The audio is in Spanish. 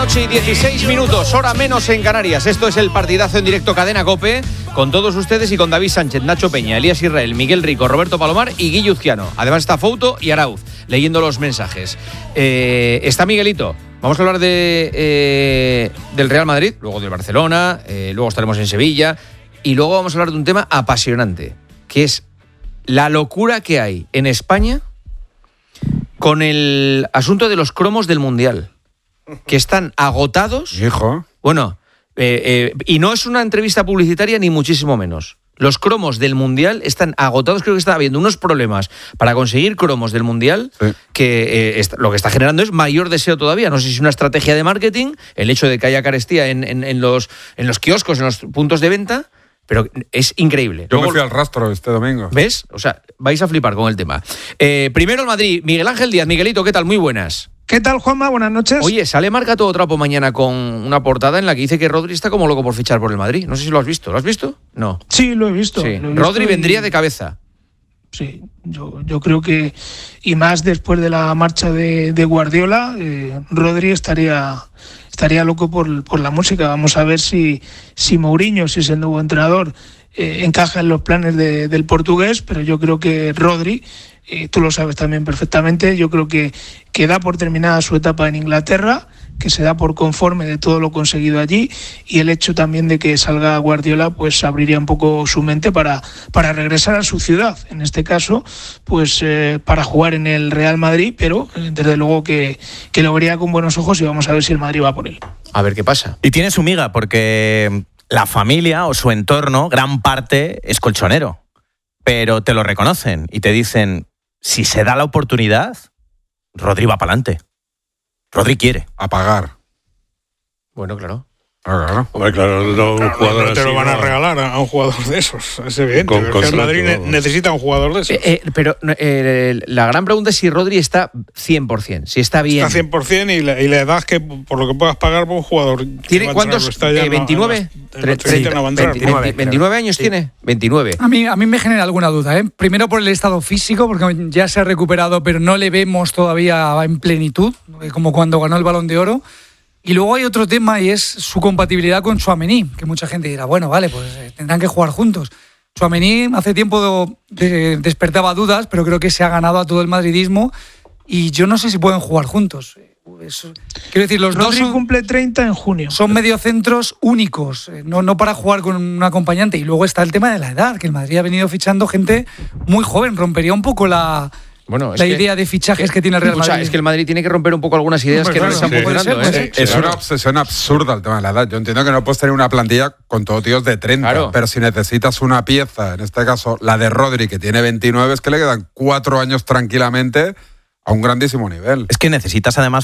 noche y 16 minutos, hora menos en Canarias. Esto es el partidazo en directo Cadena COPE, con todos ustedes y con David Sánchez, Nacho Peña, Elías Israel, Miguel Rico, Roberto Palomar y Guille Uzquiano. Además está Fouto y Arauz leyendo los mensajes. Está Miguelito. Vamos a hablar del Real Madrid, luego del Barcelona, luego estaremos en Sevilla y luego vamos a hablar de un tema apasionante, que es la locura que hay en España con el asunto de los cromos del Mundial, que están agotados. Hijo. Bueno, y no es una entrevista publicitaria ni muchísimo menos. Los cromos del Mundial están agotados. Creo que está habiendo unos problemas para conseguir cromos del Mundial, sí, que lo que está generando es mayor deseo todavía. No sé si es una estrategia de marketing, el hecho de que haya carestía en los kioscos, en los puntos de venta, pero es increíble. Yo me fui al rastro este domingo. ¿Ves? O sea, vais a flipar con el tema. Primero el Madrid. Miguel Ángel Díaz. Miguelito, ¿qué tal? Muy buenas. ¿Qué tal, Juanma? Buenas noches. Oye, sale Marca Todo Trapo mañana con una portada en la que dice que Rodri está como loco por fichar por el Madrid. No sé si lo has visto. ¿Lo has visto? No. Sí, lo he visto. Sí. Lo he visto. Rodri vendría de cabeza. Sí, yo creo que, y más después de la marcha de Guardiola, Rodri estaría loco por la música. Vamos a ver si Mourinho, si es el nuevo entrenador, encaja en los planes del portugués, pero yo creo que Rodri, tú lo sabes también perfectamente, yo creo que da por terminada su etapa en Inglaterra, que se da por conforme de todo lo conseguido allí, y el hecho también de que salga Guardiola pues abriría un poco su mente para regresar a su ciudad, en este caso pues para jugar en el Real Madrid, pero desde luego que lo vería con buenos ojos y vamos a ver si el Madrid va por él. A ver qué pasa. Y tiene su miga porque la familia o su entorno, gran parte es colchonero, pero te lo reconocen y te dicen, si se da la oportunidad, Rodri va para adelante. Rodri quiere. A pagar. Bueno, claro. Claro. Hombre, claro, un jugador no te así, lo van a no, regalar a un jugador de esos, es evidente. Con El contrato, Madrid necesita un jugador de esos. Pero la gran pregunta es si Rodri está 100%, si está bien. Está 100% y la edad que por lo que puedas pagar por un jugador. ¿Tiene cuántos? ¿29? 29 años tiene. 29. A mí me genera alguna duda, ¿eh? Primero por el estado físico, porque ya se ha recuperado, pero no le vemos todavía en plenitud, como cuando ganó el Balón de Oro. Y luego hay otro tema y es su compatibilidad con Tchouaméni, que mucha gente dirá, bueno, vale, pues tendrán que jugar juntos. Tchouaméni hace tiempo despertaba dudas, pero creo que se ha ganado a todo el madridismo y yo no sé si pueden jugar juntos. Quiero decir, los Rodri dos cumple 30 en junio. Son mediocentros únicos, no para jugar con un acompañante. Y luego está el tema de la edad, que el Madrid ha venido fichando gente muy joven. Rompería un poco la idea de fichajes que tiene el Real Madrid. Es que el Madrid tiene que romper un poco algunas ideas que no le están funcionando. Es una obsesión absurda el tema de la edad. Yo entiendo que no puedes tener una plantilla con todos tíos de 30, claro, pero si necesitas una pieza, en este caso la de Rodri, que tiene 29, es que le quedan 4 años tranquilamente a un grandísimo nivel. Es que necesitas además